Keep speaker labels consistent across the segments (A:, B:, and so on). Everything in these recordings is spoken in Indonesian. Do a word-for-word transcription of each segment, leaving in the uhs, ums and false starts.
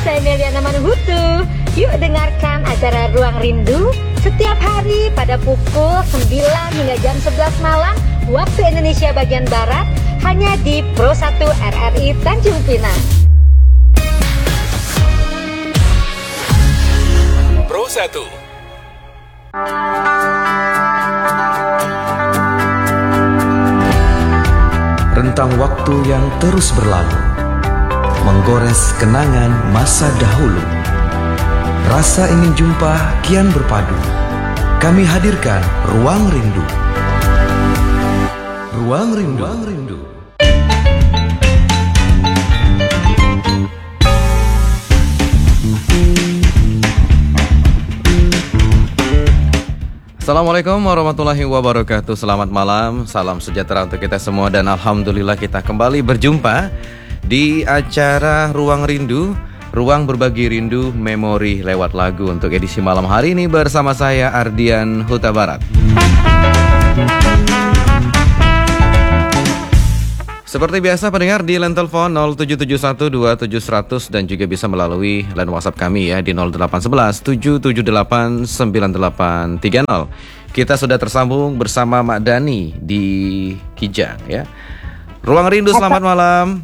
A: saya Meliana Manuhutu. Yuk dengarkan acara Ruang Rindu setiap hari pada pukul sembilan hingga jam sebelas malam waktu Indonesia bagian Barat, hanya di Pro satu R R I Tanjung Pinang.
B: Pro satu.
C: Rentang waktu yang terus berlalu, menggores kenangan masa dahulu. Rasa ingin jumpa kian berpadu. Kami hadirkan Ruang Rindu. Ruang Rindu. Ruang Rindu.
D: Assalamualaikum warahmatullahi wabarakatuh. Selamat malam, salam sejahtera untuk kita semua. Dan alhamdulillah kita kembali berjumpa di acara Ruang Rindu, ruang berbagi rindu, memori lewat lagu. Untuk edisi malam hari ini bersama saya Ardian Huta Barat. Seperti biasa pendengar di line telepon nol tujuh tujuh satu dua tujuh seratus dan juga bisa melalui line WhatsApp kami ya di nol delapan satu satu tujuh tujuh delapan sembilan delapan tiga nol. Kita sudah tersambung bersama Mak Dani di Kijang ya. Ruang Rindu, selamat malam.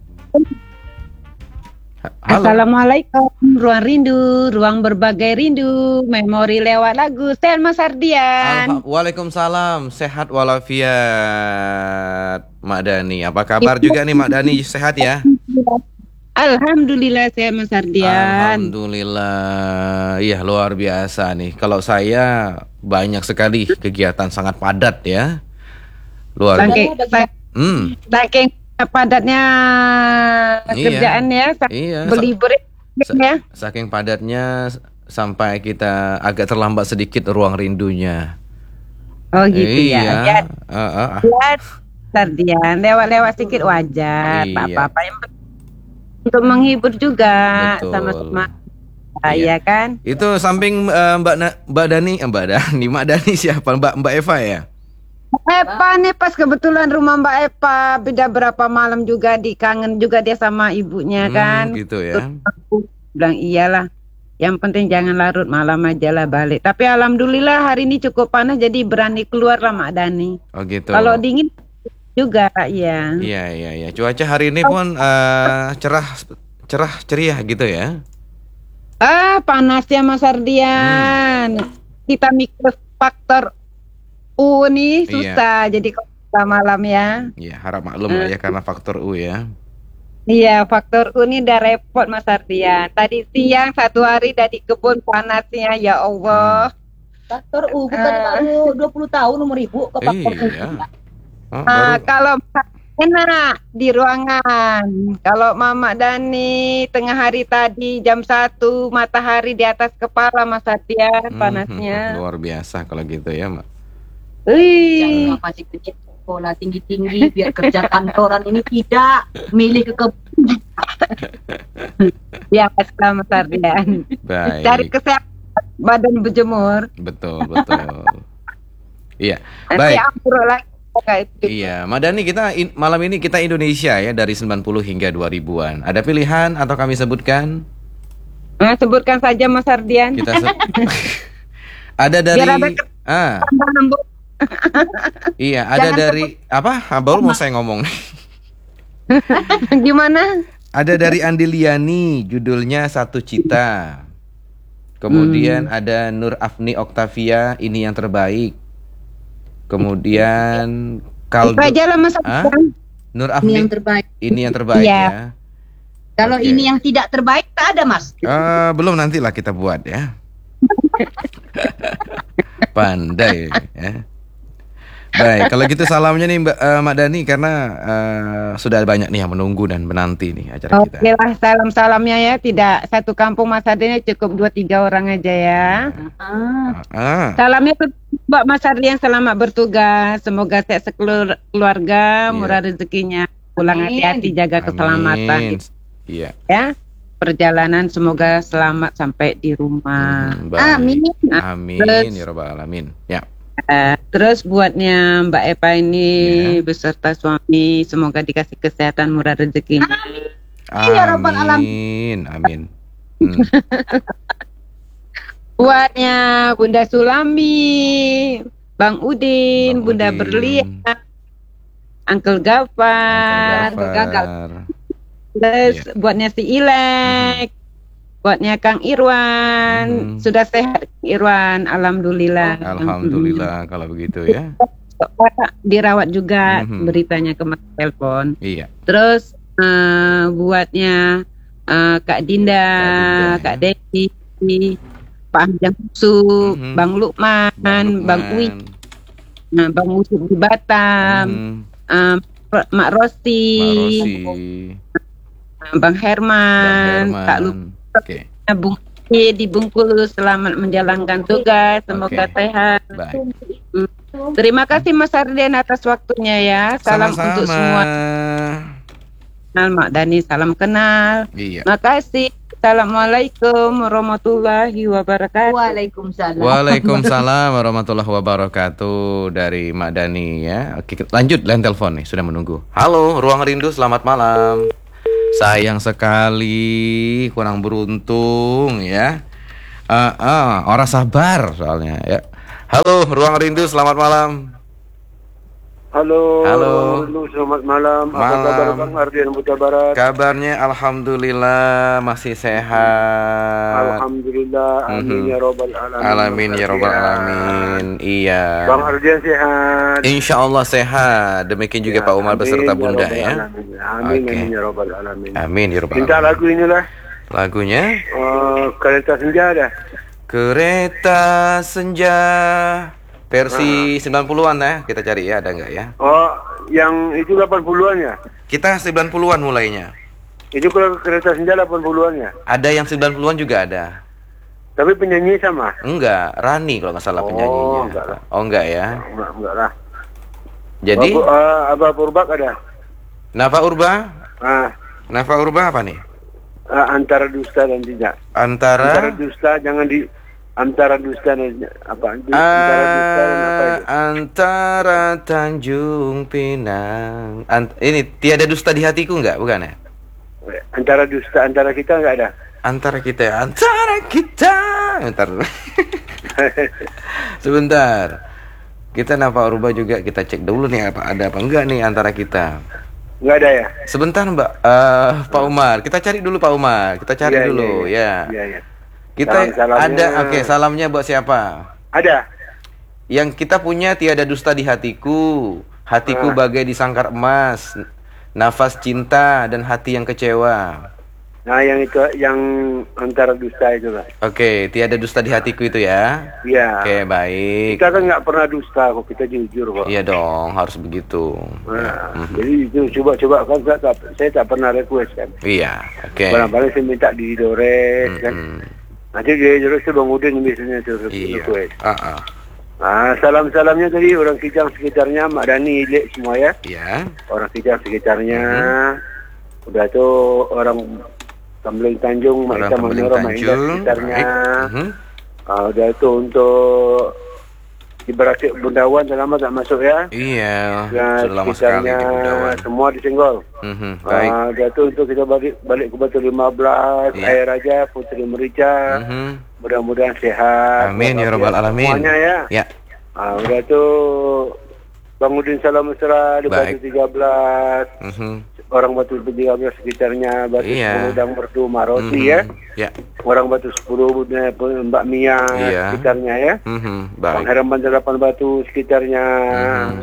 D: Halo.
E: Assalamualaikum, Ruang Rindu, ruang berbagai rindu, memori lewat lagu. Saya Mas Ardian.
D: Waalaikumsalam, sehat walafiat Mak Dani. Apa kabar juga nih Mak Dani, sehat ya?
E: Alhamdulillah saya Mas Ardian.
D: Alhamdulillah, iya luar biasa nih. Kalau saya banyak sekali kegiatan, sangat padat ya. Luar biasa. Hmm.
E: Saking padatnya kerjaan ya,
D: iya.
E: Belibur ya.
D: Saking padatnya sampai kita agak terlambat sedikit ruang rindunya.
E: Oh gitu
D: iya.
E: ya. Ya,
D: uh, uh.
E: ya Sardian, lewat-lewat sedikit wajar,
D: Iya.
E: tak apa-apa. Yang penting untuk menghibur juga.
D: Betul.
E: Sama-sama.
D: Iya.
E: Iya kan?
D: Itu samping uh, Mbak Na- Mbak Dani, eh, Mbak Dani, Mak Dani siapa? Mbak Mbak Eva ya?
E: Epa nih pas kebetulan rumah Mbak Epa beda berapa malam juga, dikangen juga dia sama ibunya
D: Hmm,
E: kan.
D: gitu ya.
E: Aku bilang iyalah, yang penting jangan larut malam aja lah balik. Tapi alhamdulillah hari ini cukup panas jadi berani keluar lah Mak Dani.
D: Oh gitu.
E: Kalau dingin juga ya.
D: Iya iya iya. Cuaca hari ini pun uh, cerah cerah ceria gitu ya.
E: Ah panasnya Mas Ardian.
D: Hmm.
E: Kita mikir faktor U nih
D: Iya.
E: susah. Jadi kalau malam ya.
D: Iya, harap maklum lah ya karena faktor U ya.
E: Iya, faktor U ini udah repot Mas Ardian. Tadi siang satu hari dari kebun panasnya, ya Allah.
F: Faktor U bukan
E: Ah.
F: baru dua puluh tahun umur ibu ke faktor U.
D: Iya. Oh,
E: Ah,
D: baru-
E: kalau enak di ruangan. Kalau Mama Dani tengah hari tadi jam satu matahari di atas kepala Mas Ardian
D: Hmm,
E: panasnya.
D: luar biasa kalau gitu ya, Mak.
E: Wih.
F: Jangan masih kecil sekolah tinggi-tinggi biar kerja kantoran ini tidak milih ke kebun.
E: Ya, Mas Ardian.
D: Baik.
E: Cari kesehatan badan berjemur.
D: Betul, betul. Iya.
E: Nanti
D: Baik.
E: ambruk lagi kayak itu.
D: Iya, Madani, kita in- malam ini kita Indonesia ya, dari sembilan puluh hingga dua ribuan. Ada pilihan atau kami sebutkan?
E: Nah, sebutkan saja Mas Ardian.
D: Kita se- ada dari
E: Biar ada ke-
D: ah,
E: Tambah-nambah.
D: iya, ada
E: Jangan
D: dari apa? Ah, baru mau saya ngomong.
E: Gimana?
D: Ada dari Andi Liani, judulnya Satu Cita. Kemudian ada Nur Afni Oktavia, Ini Yang Terbaik. Kemudian Kaldu
E: Itu aja lah Mas
D: Ah?
E: Ardian.
D: Nur
F: Ini
D: Afni,
F: yang terbaik.
D: Ini Yang Terbaik
E: Iya.
D: ya.
F: Kalau
D: Oke.
F: ini yang tidak terbaik tak ada Mas.
D: Eh, belum, nantilah kita buat ya. Pandai ya. Baik, kalau gitu salamnya nih Mbak eh, Mak Dani, karena eh, sudah banyak nih yang menunggu dan menanti nih acara kita.
E: Oke lah, salam-salamnya ya. Tidak satu kampung Mas Ardian, cukup dua tiga orang aja ya.
F: Ah,
D: Ah,
E: Salamnya ke Mbak Mas Ardian, selamat bertugas. Semoga sehat sekeluarga,
D: Iya.
E: murah rezekinya. Pulang
F: Amin.
E: hati-hati, jaga keselamatan.
D: amin. Iya.
E: Ya, perjalanan semoga selamat sampai di rumah.
D: Hmm, baik.
F: Amin.
D: Amin
E: Terus-
D: ya rabbal alamin. Ya.
E: Eh, terus buatnya Mbak Epa ini
D: Ya.
E: beserta suami, semoga dikasih kesehatan, murah rezekinya.
F: Iya, rabbal alamin.
D: Amin. Amin. Hmm.
E: Buatnya Bunda Sulambi, Bang Udin,
D: Bang
E: Bunda
D: Udin.
E: Berlian, Uncle Gafar,
D: Uncle
F: gagal.
D: Gafar.
E: terus
D: Iya.
E: buatnya si Ilek, buatnya Kang Irwan,
D: Mhm.
E: sudah sehat Irwan, alhamdulillah.
D: Alhamdulillah kalau begitu ya.
E: Bapak dirawat juga
D: Mhm.
E: beritanya kemarin telepon.
D: Iya.
E: Terus eh, buatnya eh, Kak Dinda,
D: Kak
E: Kak
D: Dinda,
E: Devi, Pak Hamzah Yusuf,
D: Mhm.
E: Bang Lukman,
D: Bang
E: Bang
D: Lukman.
E: Uwi, nah, Bang Yusuf di Batam,
D: Mhm.
E: eh, Mak Rosi,
D: Mak Rosi,
E: Bang Herman,
D: Bang
E: Kak
D: Herman. Oke,
E: Lukman, Bung Edi di Bengkulu, selamat menjalankan tugas, semoga
D: Oke.
E: sehat.
D: baik.
E: Terima kasih Mas Arden atas waktunya ya. Salam
D: Sama-sama.
E: untuk semua. Kenal Mak Dani, salam kenal.
D: Iya.
E: Makasih. Assalamualaikum warahmatullahi wabarakatuh.
F: Waalaikumsalam.
D: Waalaikumsalam warahmatullahi wabarakatuh dari Mak Dani ya. Oke, lanjut lain telepon nih, sudah menunggu. Halo, Ruang Rindu, selamat malam. Sayang sekali, kurang beruntung ya. Ah, ah, orang sabar soalnya ya. Halo, Ruang Rindu, selamat malam.
B: Halo,
D: Halo.
B: Halo, selamat malam. Apa
D: Malam.
B: kabar Bang Ardian Buta Barat?
D: Kabarnya alhamdulillah masih sehat.
B: Alhamdulillah, amin
D: Mhm.
B: ya robbal alamin.
D: Alamin ya
B: Bang
D: robbal
B: Ardian.
D: alamin. Iya.
B: Bang Ardian sehat.
D: Insya Allah sehat. Demikian juga
B: Ya,
D: Pak Umar
B: amin
D: beserta
B: ya
D: Bunda
B: robbal
D: ya.
B: alamin. Amin,
D: Oke.
B: amin ya robbal alamin.
D: Amin ya robbal
B: Minta
D: alamin.
B: lagu inilah.
D: Lagunya
B: eh, Kereta Senja dah.
D: Kereta Senja versi sembilan puluhan ya. Kita cari ya, ada nggak ya?
B: Oh, yang itu delapan puluhan ya?
D: Kita sembilan puluhan mulainya.
B: Itu kalau Kereta Senja delapan puluhan ya?
D: Ada yang sembilan puluhan juga ada.
B: Tapi penyanyi sama?
D: Enggak, Rani kalau nggak salah
B: Oh,
D: penyanyinya.
B: enggak lah.
D: Oh enggak ya.
B: Enggak, enggak lah.
D: Jadi
B: Abu, eh, Abah Purbak ada?
D: Nafa Urba,
B: Ah,
D: Nafa Urba apa nih?
B: eh, antara dusta dan tidak. Antara
D: Antara
B: dusta jangan di antara dusta dan apa? Du-
D: Ah,
B: antara dusta dan apa itu?
D: antara Tanjung Pinang. Ant- ini tiada dusta di hatiku enggak, bukan ya?
B: Antara dusta antara kita nggak ada.
D: Antara kita, antara kita. Bentar. Sebentar. Kita Nafa Urba juga kita cek dulu nih apa ada apa enggak nih antara kita.
B: Nggak ada ya?
D: Sebentar Mbak, Eh, Pak Umar, kita cari dulu Pak Umar, kita cari
B: Iya,
D: dulu
B: iya,
D: ya.
B: Iya, iya.
D: Kita
B: Salam-salamnya.
D: ada, oke salamnya buat siapa?
B: Ada.
D: Yang kita punya tiada dusta di hatiku, hatiku
B: Ah.
D: bagai disangkar emas, nafas cinta dan hati yang kecewa.
B: Nah, yang itu yang antara dusta itu lah.
D: Oke, tiada dusta di hatiku itu ya.
B: Iya.
D: Oke, baik.
B: Kita kan nggak pernah dusta kok, kita jujur kok.
D: Iya dong, harus begitu.
B: Nah,
D: Mhm.
B: jadi itu coba-coba kan saya tak, saya tak pernah request kan.
D: Iya, oke.
B: Barang-barang saya minta didores kan.
D: Mhm.
B: Nanti dia didores itu Bang Udin biasanya tuh
D: Iya.
B: request.
D: Ah, ah.
B: Ah, salam-salamnya tadi orang Kijang sekitarnya, Mak Dani, Ilek semua ya.
D: Iya.
B: Orang Kijang sekitarnya.
D: Mhm.
B: Udah tuh orang Tambeling Tanjung, Mak
D: Orang
B: Ita
D: Tembeling
B: Manoro, Mak Indah
D: Tanjung.
B: sekitarnya.
D: Baik. Mhm.
B: Ah, udah tuh untuk ibaratnya Bundawan dah lama tak masuk ya.
D: Iya,
B: Ya,
D: sudah lama sekali
B: sekitarnya
D: di Bundawan.
B: semua disenggol.
D: Mhm, baik.
B: Ah, udah tuh untuk kita balik balik ke Batu lima belas,
D: Iya.
B: Air Raja, Putri Merica.
D: Mhm.
B: Mudah-mudahan sehat.
D: Amin ya rabbal alamin.
B: Semuanya ya.
D: Ya,
B: Ah, udah tuh Bang Udin Salam Mesra di
D: Baik.
B: Batu tiga belas.
D: mhm.
B: Orang Batu tiga belas sekitarnya, Batu
D: Iya.
B: sepuluh Dang Merdu Maroti
D: Mhm.
B: ya.
D: Ya,
B: Orang Batu sepuluh eh, Mbak Mia
D: Iya.
B: sekitarnya ya.
D: mhm,
B: Bang
D: baik.
B: Herman delapan Batu sekitarnya.
D: Mhm.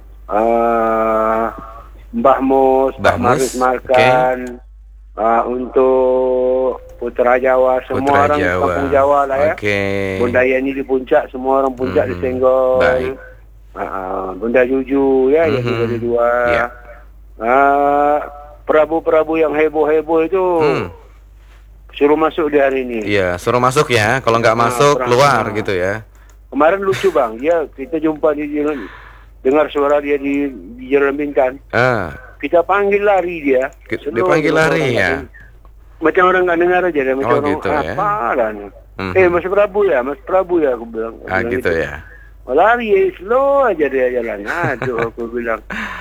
B: Ah, Mbak Mus,
D: Mbak
B: Mbak Maris
D: Mus,
B: Markan. Ah, untuk Putra Jawa, semua
D: Putra
B: orang
D: Jawa.
B: kampung Jawa lah ya.
D: Oke.
B: Bunda Yani di puncak, semua orang puncak
D: Mhm.
B: disenggol.
D: Baik.
B: Ah, ah, Bunda Juju ya, yang
D: Mhm.
B: dari dua.
D: Ya.
B: Ah, Prabu-prabu yang heboh-heboh itu
D: Hmm.
B: suruh masuk di hari ini.
D: Iya, suruh masuk ya. Kalau nggak
B: Nah,
D: masuk
B: perang-
D: keluar
B: nah.
D: gitu ya.
B: Kemarin lucu bang, dia kita jumpa di jalan, dengar suara dia di, di Jalan Bintang.
D: Ah,
B: Kita panggil lari dia.
D: Ki-
B: Slow,
D: dipanggil
B: macam
D: lari
B: orang
D: ya?
B: nggak- Macam orang nggak dengar aja dia, macam
D: Oh,
B: orang
D: gitu ya.
B: apa lah ni.
D: Mhm.
B: Eh Mas Prabu ya, Mas Prabu ya aku bilang.
D: ah
B: Bilang
D: gitu
B: gitu.
D: ya.
B: Oh, lari, slow aja dia jalan. Aduh, aku bilang.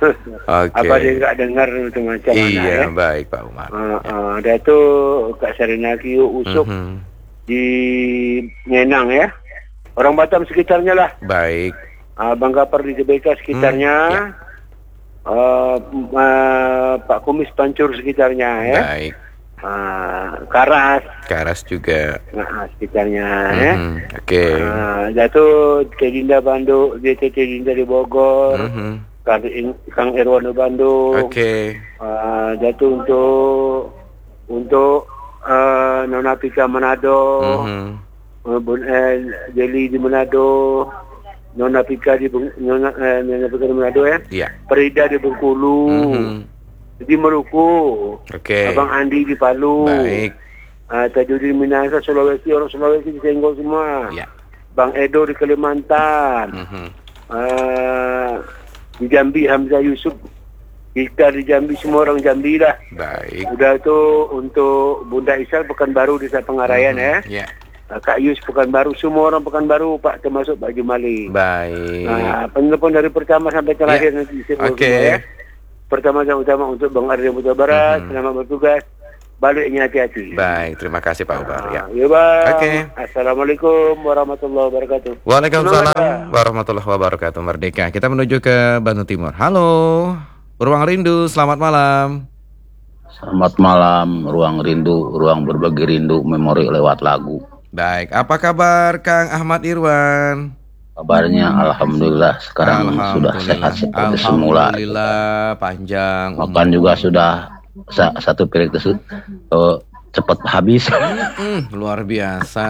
D: Oke.
B: Apa dia nggak dengar itu macam mana
D: Iya,
B: ya?
D: baik Pak Umar.
B: Uh, uh, dia tu Kak Sarinaki usuk
D: Mhm.
B: di Nyenang ya. Orang Batam sekitarnya lah.
D: Baik.
B: Uh, Bang Gapar di T B K sekitarnya.
D: Hmm, ya.
B: uh, uh, Pak Kumis Pancur sekitarnya ya.
D: Baik.
B: Uh, Karas
D: Karas juga.
B: nah, sekitarnya ya.
D: Mhm. Oke.
B: Uh, Jatuh Tedinda Bandung, D T Tedinda di Bogor,
D: Mhm.
B: Kang, Kang Irwan di Bandung.
D: Oke.
B: Uh, jatuh untuk untuk uh, Nona Pika Manado,
D: Mhm.
B: uh, Bun eh, Jeli di Manado, Nona Pika di Bung- Nona, eh, Nona Pika di Manado ya,
D: Iya.
B: Perida di Bengkulu,
D: Mhm.
B: di Maluku,
D: Oke.
B: Abang Andi di Palu,
D: Baik.
B: uh, Tajudin Minahasa Sulawesi, orang Sulawesi disenggol semua,
D: Iya.
B: Bang Edo di Kalimantan,
D: Mhm.
B: uh, di Jambi Hamzah Yusuf, kita di Jambi semua orang Jambi lah.
D: Baik.
B: Udah tu untuk Bunda Isal Pekanbaru Desa Pengarayan
D: Mhm.
B: ya.
D: Iya.
B: Uh, Kak Yus Pekanbaru, semua orang Pekanbaru Pak termasuk Pak Jumali.
D: Baik.
B: Nah, penelpon dari pertama sampai terakhir nanti disebut
D: Oke.
B: semua ya. Pertama dan utama untuk Bang Arya Buta Barat,
D: Mhm.
B: selamat bertugas. Baliknya hati-hati.
D: Baik, terima kasih Pak Umar ya.
B: Ah, ya Bang.
D: Oke.
B: Assalamualaikum warahmatullahi wabarakatuh.
D: Waalaikumsalam warahmatullahi wabarakatuh. Merdeka. Kita menuju ke Bandung Timur. Halo, Ruang Rindu. Selamat malam.
G: Selamat malam, Ruang Rindu, Ruang Berbagi Rindu, memori lewat lagu.
D: Baik, apa kabar Kang Ahmad Irwan?
G: Kabarnya Alhamdulillah sekarang sudah sehat seperti semula.
D: Alhamdulillah, panjang.
G: Makan juga sudah sa- satu piring tersebut uh, cepat habis.
D: Hmm, luar biasa.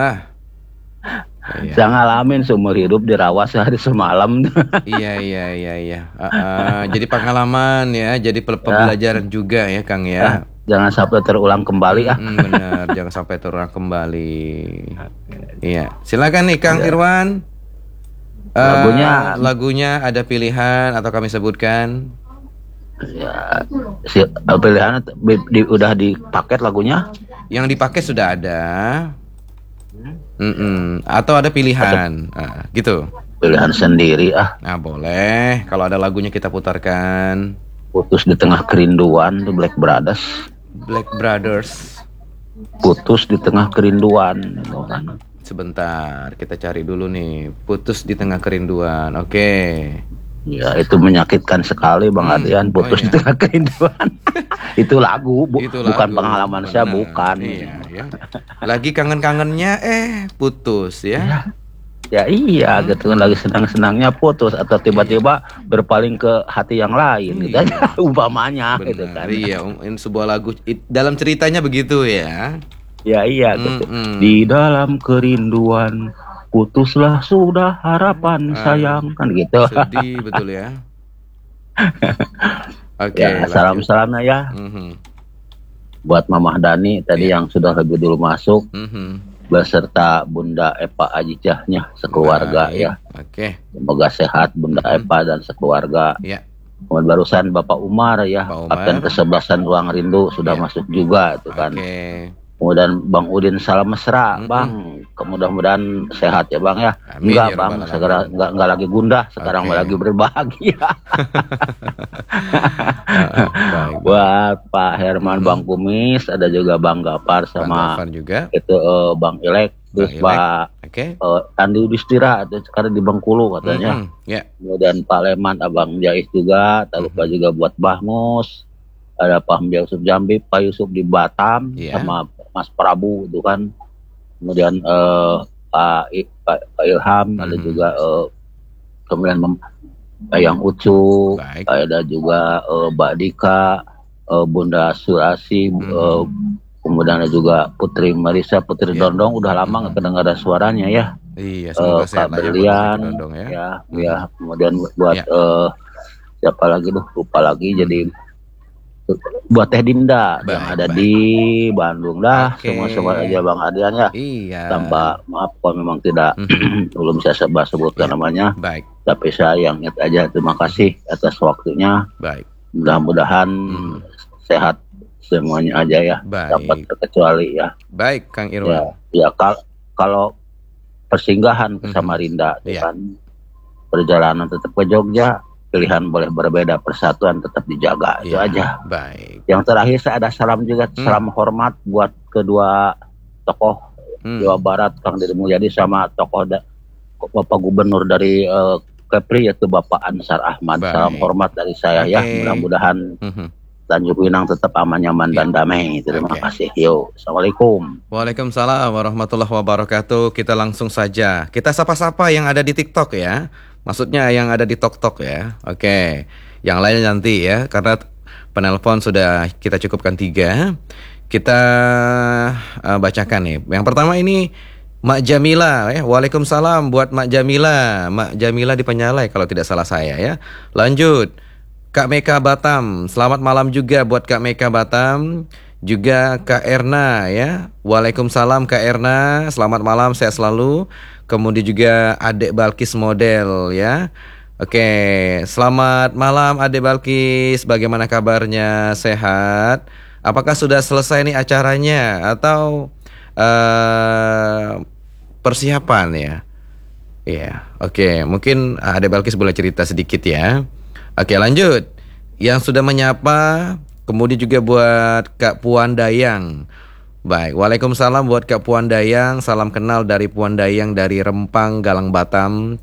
D: Iya.
G: Saya ngalamin seumur hidup dirawat sehari semalam.
D: Iya iya iya iya. Ah, ah, jadi pengalaman ya, jadi pe- pembelajaran juga ya Kang ya.
G: Jangan sampai terulang kembali ah.
D: Hmm, benar, jangan sampai terulang kembali. Iya, silakan nih Kang Irwan. Eh,
G: Lagunya-
D: lagunya ada pilihan atau kami sebutkan?
G: Ya, si, pilihannya di- di- udah di paket lagunya.
D: Yang dipakai sudah ada. Mm-mm. Atau ada pilihan, ah, gitu.
G: Pilihan sendiri ah.
D: Nah boleh, kalau ada lagunya kita putarkan.
G: Putus di tengah kerinduan tuh Black Brothers.
D: Black Brothers.
G: Putus di tengah kerinduan gitu kan.
D: Sebentar, kita cari dulu nih. Putus di tengah kerinduan. Oke.
G: Ya itu menyakitkan sekali Bang
D: Hmm,
G: Adrian, putus
D: oh, iya.
G: di tengah kerinduan. Itu lagu, bu-
D: Itu
G: bukan
D: lagu,
G: pengalaman saya,
D: benar.
G: bukan.
D: Iya, ya. Lagi kangen-kangennya eh putus ya.
G: Ya iya,
D: Hmm.
G: gitu kan lagi senang-senangnya putus atau tiba-tiba berpaling ke hati yang lain, gitu aja umpamanya, gitu
D: Benar.
G: kan.
D: Iya, um, ini sebuah lagu it- dalam ceritanya begitu ya.
G: Ya iya, gitu.
D: Mm-mm.
G: Di dalam kerinduan putuslah sudah harapan
D: Ah.
G: sayang, kan gitu.
D: Sedih betul ya. Oke.
G: Ya, salam-salamnya ya
D: Mhm.
G: buat Mamah Dani tadi
D: Iya.
G: yang sudah lebih dulu masuk.
D: Mhm.
G: Beserta Bunda Epa Ajijahnya sekeluarga
D: Baik.
G: ya.
D: Oke.
G: Semoga sehat Bunda
D: Mhm.
G: Epa dan sekeluarga.
D: Ya.
G: Kemudian barusan Bapak Umar ya,
D: Pak Umar.
G: Kapten kesebelasan Ruang Rindu sudah
D: Ya.
G: masuk juga itu kan.
D: Oke.
G: Kemudian Bang Udin salam mesra,
D: Mhm.
G: Bang. Kemudian sehat ya Bang ya.
D: Amin,
G: Enggak
D: ya
G: Bang,
D: Rabbal
G: segera
D: Alamin.
G: enggak enggak lagi gundah, sekarang
D: Oke.
G: lagi berbahagia.
D: Ah, baik.
G: Buat Pak Herman,
D: Mhm.
G: Bang Kumis, ada juga Bang Gapar
D: Bang
G: sama
D: Gafar juga.
G: itu eh, Bang Ilek, terus
D: Ilek.
G: Pak
D: Oke.
G: eh, Andi Udistira itu sekarang di Bengkulu katanya.
D: Mhm. Ya.
G: Kemudian Pak Leman, Abang Jais juga, tak lupa
D: Mhm.
G: juga buat Bahmus, ada Pak Hamdi Yusuf Jambi, Pak Yusuf di Batam,
D: Iya.
G: sama Mas Prabu itu kan. Kemudian eh, Pak, I- Pak, Pak Ilham, ada
D: Mhm.
G: juga eh, kemudian Mem- Pak Yang Ucu,
D: Baik.
G: ada juga eh, Mbak Dika, eh, Bunda Surasi,
D: Mhm.
G: eh, kemudian ada juga Putri Marisa, Putri
D: Iya.
G: Dondong, udah lama nggak kedengaran suaranya ya.
D: Iya,
G: Eh,
D: semoga
G: Kak
D: sehat lah ya buat
G: Berlian,
D: Putri Dondong ya.
G: ya, ya. Kemudian buat
D: Ya.
G: eh, siapa lagi tuh? Lupa lagi. Jadi buat Teh Dinda
D: Baik,
G: yang ada
D: baik.
G: di Bandung dah.
D: Oke.
G: Semua semua aja Bang Adian ya.
D: Iya.
G: Tanpa maaf kalau memang tidak
D: Mhm.
G: belum saya sebut sebutkan
D: Ya.
G: namanya.
D: Baik,
G: Tapi saya yang ingat aja. Terima kasih atas waktunya.
D: baik.
G: Mudah-mudahan
D: Mhm.
G: sehat semuanya aja ya. Dapat
D: Baik.
G: terkecuali ya.
D: Baik, Kang
G: Ya,
D: Irwan.
G: ya kal- kalau persinggahan ke
D: Mhm.
G: Samarinda,
D: Iya.
G: kan perjalanan tetap ke Jogja, pilihan boleh berbeda, persatuan tetap dijaga. Itu
D: Ya,
G: aja.
D: baik.
G: Yang terakhir saya ada salam juga,
D: Hmm.
G: salam hormat buat kedua tokoh
D: Hmm.
G: Jawa Barat, Kang Deddy Mulyadi sama tokoh da- Bapak Gubernur dari eh, Kepri yaitu Bapak Ansar Ahmad.
D: Baik.
G: Salam hormat dari saya ya.
D: Oke.
G: Mudah-mudahan
D: Mhm.
G: Tanjung Pinang tetap aman, nyaman, dan damai. Terima
D: Oke.
G: kasih. Yo, assalamualaikum.
D: Waalaikumsalam warahmatullahi wabarakatuh. Kita langsung saja. Kita sapa-sapa yang ada di TikTok ya. Maksudnya yang ada di TokTok ya. Oke. Yang lain nanti ya, karena penelpon sudah kita cukupkan tiga. Kita uh, bacakan nih. Yang pertama ini Mak Jamila ya. Waalaikumsalam buat Mak Jamila. Mak Jamila di Penyalai kalau tidak salah saya ya. Lanjut. Kak Meka Batam, selamat malam juga buat Kak Meka Batam. Juga Kak Erna ya. Waalaikumsalam Kak Erna, selamat malam, sehat selalu. Kemudian juga Adek Balkis model ya. Oke, selamat malam Adek Balkis, bagaimana kabarnya? Sehat? Apakah sudah selesai nih acaranya atau uh, persiapan ya? Iya, oke, mungkin Adek Balkis boleh cerita sedikit ya. Oke, lanjut. Yang sudah menyapa, kemudian juga buat Kak Puan Dayang. Baik, waalaikumsalam buat Kak Puan Dayang. Salam kenal dari Puan Dayang dari Rempang, Galang Batam.